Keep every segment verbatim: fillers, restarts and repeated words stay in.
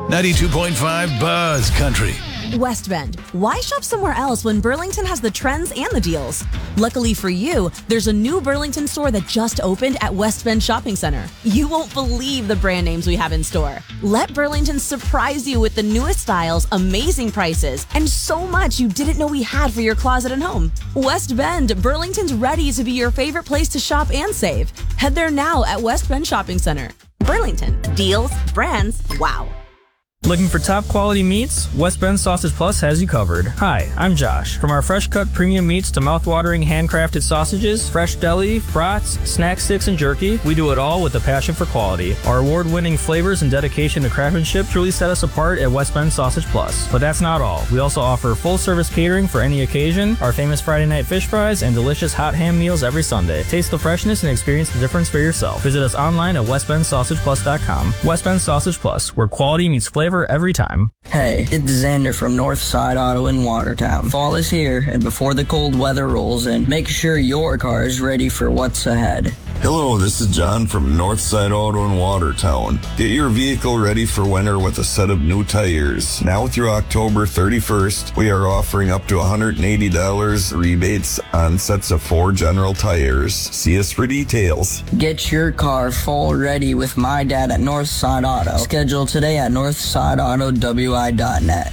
ninety-two point five Buzz Country. West Bend. Why shop somewhere else when Burlington has the trends and the deals? Luckily for you, there's a new Burlington store that just opened at West Bend Shopping Center. You won't believe the brand names we have in store. Let Burlington surprise you with the newest styles, amazing prices, and so much you didn't know we had for your closet and home. West Bend, Burlington's ready to be your favorite place to shop and save. Head there now at West Bend Shopping Center. Burlington. Deals, brands, wow. Looking for top quality meats? West Bend Sausage Plus has you covered. Hi, I'm Josh. From our fresh cut premium meats to mouth-watering handcrafted sausages, fresh deli, brats, snack sticks, and jerky, we do it all with a passion for quality. Our award-winning flavors and dedication to craftsmanship truly set us apart at West Bend Sausage Plus. But that's not all. We also offer full-service catering for any occasion, our famous Friday night fish fries, and delicious hot ham meals every Sunday. Taste the freshness and experience the difference for yourself. Visit us online at west bend sausage plus dot com. West Bend Sausage Plus, where quality meets flavor every time. Hey, it's Xander from Northside Auto in Watertown. Fall is here, and before the cold weather rolls in, make sure your car is ready for what's ahead. Hello, this is John from Northside Auto in Watertown. Get your vehicle ready for winter with a set of new tires. Now through October thirty-first, we are offering up to one hundred eighty dollars rebates on sets of four General tires. See us for details. Get your car fall ready with my dad at Northside Auto. Schedule today at northside auto w i dot net.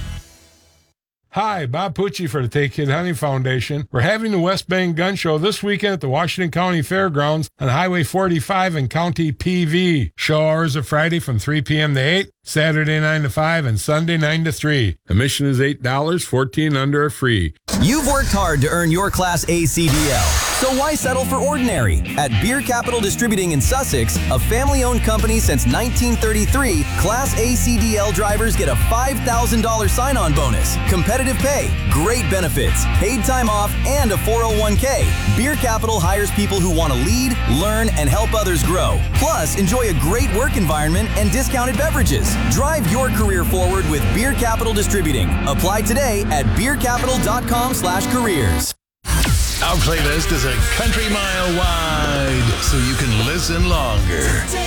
Hi, Bob Pucci for the Take Kid Hunting Foundation. We're having the West Bend Gun Show this weekend at the Washington County Fairgrounds on Highway forty-five in County P V. Show hours are Friday from three p.m. to eight, Saturday nine to five, and Sunday nine to three. Admission is eight dollars, fourteen under are free. You've worked hard to earn your Class A C D L, so why settle for ordinary? At Beer Capital Distributing in Sussex, a family-owned company since nineteen thirty-three, Class A C D L drivers get a five thousand dollars sign-on bonus, competitive pay, great benefits, paid time off, and a four oh one k. Beer Capital hires people who want to lead, learn, and help others grow. Plus, enjoy a great work environment and discounted beverages. Drive your career forward with Beer Capital Distributing. Apply today at beer capital dot com slash careers. Our playlist is a country mile wide, so you can listen longer.